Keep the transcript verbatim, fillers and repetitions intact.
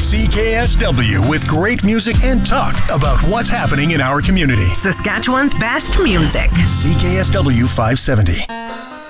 C K S W with great music and talk about what's happening in our community. Saskatchewan's best music. C K S W five seventy.